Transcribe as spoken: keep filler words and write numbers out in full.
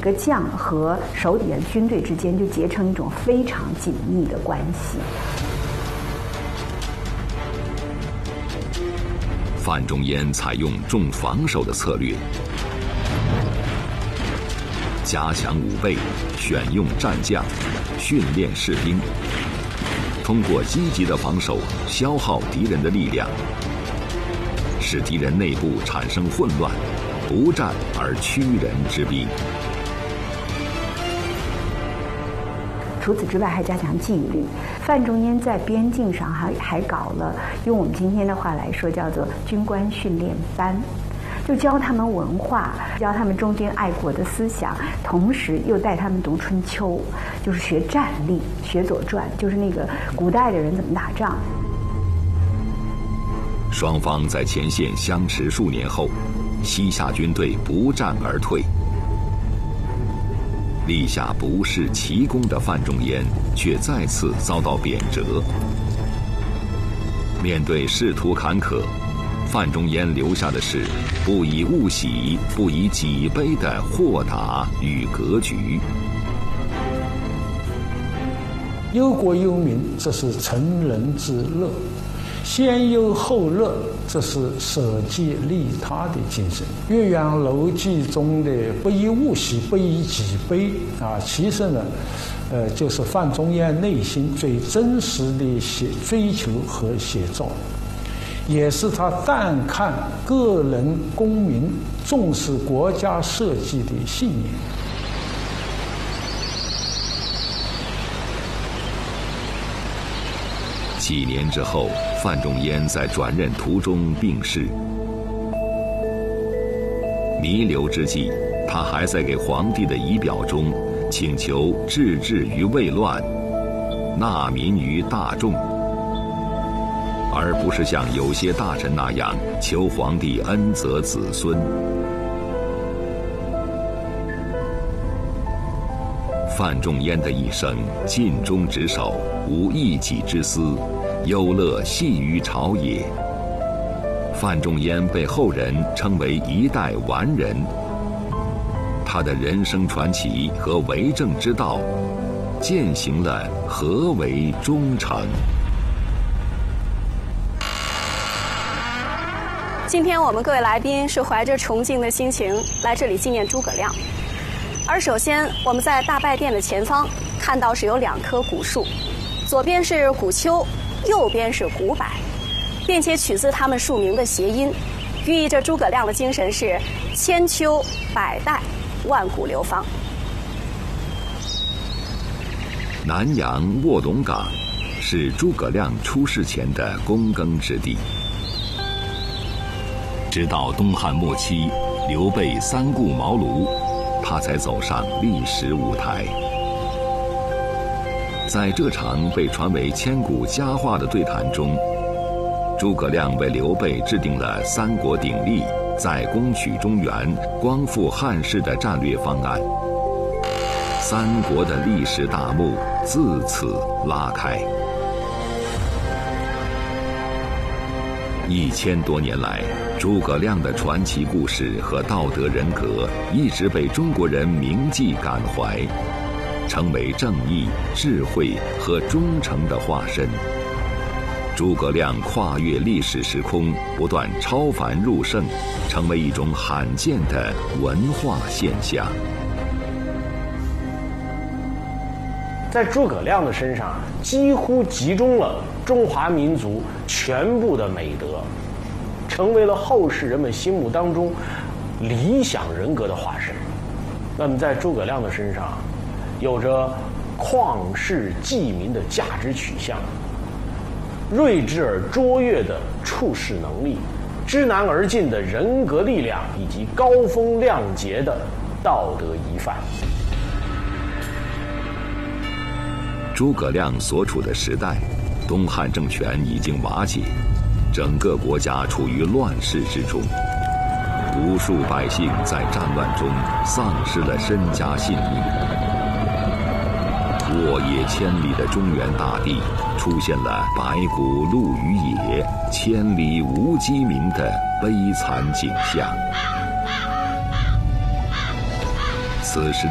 个将和手底下军队之间就结成一种非常紧密的关系。 范仲淹采用重防守的策略，加强武备，选用战将，训练士兵，通过积极的防守消耗敌人的力量，使敌人内部产生混乱，不战而屈人之兵。 除此之外，还加强纪律。范仲淹在边境上还还搞了，用我们今天的话来说，叫做军官训练班，就教他们文化，教他们忠君爱国的思想，同时又带他们读春秋，就是学战力，学左传，就是那个古代的人怎么打仗。 双方在前线相持数年后，西夏军队不战而退。立下不世奇功的范仲淹却再次遭到贬谪。面对仕途坎坷，范仲淹留下的是不以物喜，不以己悲的豁达与格局。 忧国忧民，这是成人之乐；先忧后乐，这是舍己利他的精神。《岳阳楼记》中的不以物喜，不以己悲啊，其实呢，呃，就是范仲淹内心最真实的写追求和写照，也是他淡看个人功名，重视国家社稷的信念。 几年之后，范仲淹在转任途中病逝。弥留之际，他还在给皇帝的遗表中请求治治于未乱，纳民于大众，而不是像有些大臣那样求皇帝恩泽子孙。范仲淹的一生尽忠职守，无一己之私，忧乐系于朝野。范仲淹被后人称为一代完人，他的人生传奇和为政之道，践行了何为忠诚。 今天我们各位来宾是怀着崇敬的心情来这里纪念诸葛亮。而首先，我们在大拜殿的前方看到是有两棵古树，左边是古丘，右边是古柏，并且取自他们树名的谐音，寓意着诸葛亮的精神是千秋百代，万古流芳。 南阳卧龙岗是诸葛亮出世前的躬耕之地，直到东汉末期，刘备三顾茅庐，他才走上历史舞台。在这场被传为千古佳话的对谈中，诸葛亮为刘备制定了三国鼎立、再攻取中原、光复汉室的战略方案。三国的历史大幕自此拉开。一千多年来，诸葛亮的传奇故事和道德人格一直被中国人铭记感怀，成为正义、智慧和忠诚的化身。诸葛亮跨越历史时空，不断超凡入圣，成为一种罕见的文化现象。 在诸葛亮的身上，几乎集中了中华民族全部的美德，成为了后世人们心目当中理想人格的化身。那么在诸葛亮的身上，有着旷世济民的价值取向，睿智而卓越的处世能力，知难而进的人格力量，以及高风亮节的道德仪范。 诸葛亮所处的时代，东汉政权已经瓦解，整个国家处于乱世之中，无数百姓在战乱中丧失了身家性命。沃野千里的中原大地出现了白骨露于野，千里无鸡鸣的悲惨景象。此时